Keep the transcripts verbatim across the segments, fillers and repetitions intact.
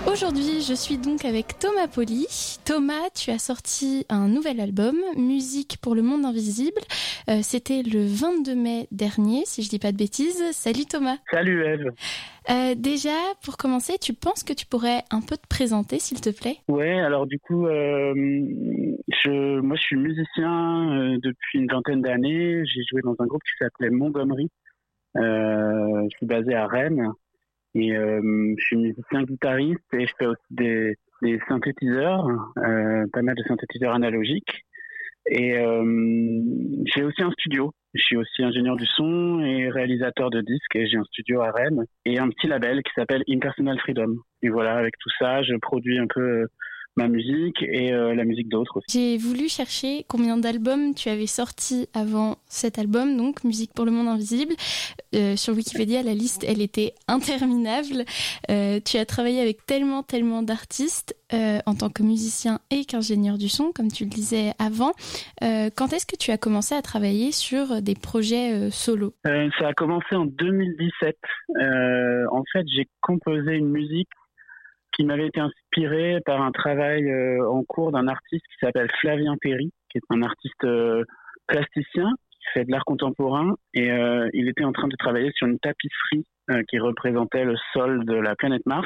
Aujourd'hui, je suis donc avec Thomas Poli. Thomas, tu as sorti un nouvel album, Musique pour le monde invisible. Euh, c'était le vingt-deux mai dernier, si je dis pas de bêtises. Salut Thomas. Salut Eve. Euh, déjà, pour commencer, tu penses que tu pourrais un peu te présenter, s'il te plaît ? Ouais, alors du coup, euh, je, moi je suis musicien euh, depuis une vingtaine d'années. J'ai joué dans un groupe qui s'appelait Montgomery. Euh, je suis basé à Rennes et euh, je suis musicien guitariste et je fais aussi des, des synthétiseurs, euh, pas mal de synthétiseurs analogiques. Et euh, j'ai aussi un studio. Je suis aussi ingénieur du son et réalisateur de disques et j'ai un studio à Rennes et un petit label qui s'appelle Impersonal Freedom. Et voilà, avec tout ça, je produis un peu ma musique et euh, la musique d'autres aussi. J'ai voulu chercher combien d'albums tu avais sortis avant cet album, donc Musique pour le monde invisible. Euh, sur Wikipédia, la liste, elle était interminable. Euh, tu as travaillé avec tellement, tellement d'artistes euh, en tant que musicien et qu'ingénieur du son, comme tu le disais avant. Euh, quand est-ce que tu as commencé à travailler sur des projets euh, solo ? euh, Ça a commencé en deux mille dix-sept. Euh, en fait, j'ai composé une musique qui m'avait été inspiré par un travail euh, en cours d'un artiste qui s'appelle Flavien Perry, qui est un artiste euh, plasticien qui fait de l'art contemporain et euh, il était en train de travailler sur une tapisserie euh, qui représentait le sol de la planète Mars.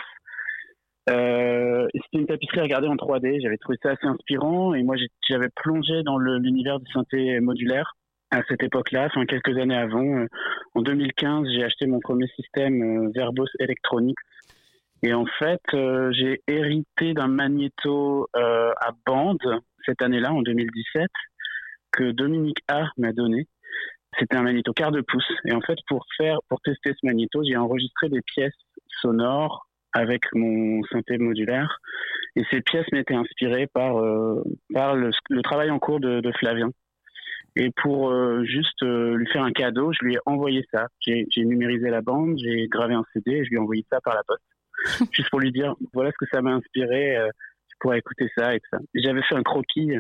Euh, et c'était une tapisserie à regarder en trois D, j'avais trouvé ça assez inspirant et moi j'ai, j'avais plongé dans le, l'univers du synthé modulaire à cette époque-là, enfin quelques années avant. Euh, en deux mille quinze, j'ai acheté mon premier système euh, Verbos Electronics. Et en fait, euh, j'ai hérité d'un magnéto euh, à bande cette année-là, en deux mille dix-sept, que Dominique A m'a donné. C'était un magnéto quart de pouce. Et en fait, pour faire, pour tester ce magnéto, j'ai enregistré des pièces sonores avec mon synthé modulaire. Et ces pièces m'étaient inspirées par euh, par le, le travail en cours de, de Flavien. Et pour euh, juste euh, lui faire un cadeau, je lui ai envoyé ça. J'ai, j'ai numérisé la bande, j'ai gravé un C D et je lui ai envoyé ça par la poste. Juste pour lui dire, voilà ce que ça m'a inspiré, euh, tu pourrais écouter ça et tout ça. J'avais fait un croquis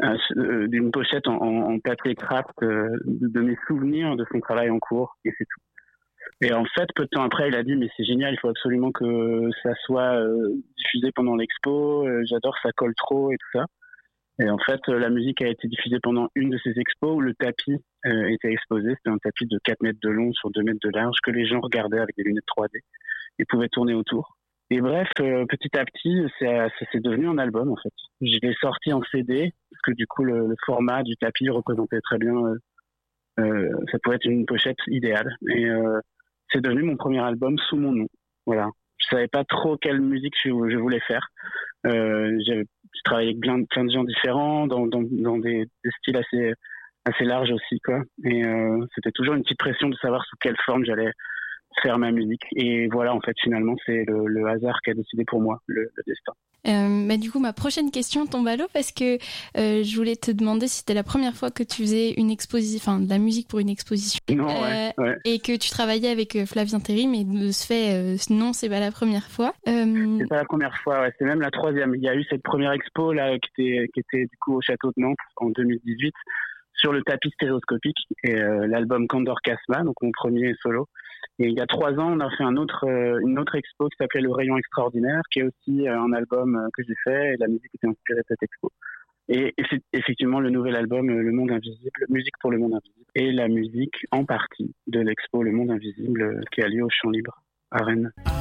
euh, d'une pochette en, en, en papier craft euh, de, de mes souvenirs de son travail en cours, et c'est tout. Et en fait, peu de temps après, il a dit, mais c'est génial, il faut absolument que ça soit euh, diffusé pendant l'expo, euh, j'adore, ça colle trop et tout ça. Et en fait, euh, la musique a été diffusée pendant une de ces expos où le tapis euh, était exposé. C'était un tapis de quatre mètres de long sur deux mètres de large que les gens regardaient avec des lunettes trois D. Ils pouvaient tourner autour. Et bref, euh, petit à petit, c'est, c'est, c'est devenu un album, en fait. Je l'ai sorti en C D, parce que du coup, le, le format du tapis représentait très bien... Euh, euh, ça pouvait être une pochette idéale. Et euh, c'est devenu mon premier album sous mon nom. Voilà. Je savais pas trop quelle musique je, je voulais faire. Euh, j'ai, j'ai travaillé avec plein, plein de gens différents, dans, dans, dans des, des styles assez, assez larges aussi, quoi. Et euh, c'était toujours une petite pression de savoir sous quelle forme j'allais faire ma musique. Et voilà, en fait, finalement, c'est le, le hasard qui a décidé pour moi, le, le destin. Euh, bah, du coup, ma prochaine question tombe à l'eau parce que euh, je voulais te demander si c'était la première fois que tu faisais une exposition, enfin de la musique pour une exposition. Non, ouais, euh, ouais. Et que tu travaillais avec euh, Flavien Perry, mais de ce fait, euh, non, c'est pas la première fois. Euh... C'est pas la première fois, ouais, c'est même la troisième. Il y a eu cette première expo là qui était, qui était du coup au château de Nantes en deux mille dix-huit sur le tapis stéréoscopique et euh, l'album Candor Casma, donc mon premier solo. Et il y a trois ans, on a fait un autre, euh, une autre expo qui s'appelait Le Rayon Extraordinaire, qui est aussi euh, un album euh, que j'ai fait, et la musique était inspirée de cette expo. Et, et c'est effectivement le nouvel album euh, Le Monde Invisible, Musique pour le Monde Invisible, et la musique en partie de l'expo Le Monde Invisible euh, qui a lieu au Champ Libre à Rennes.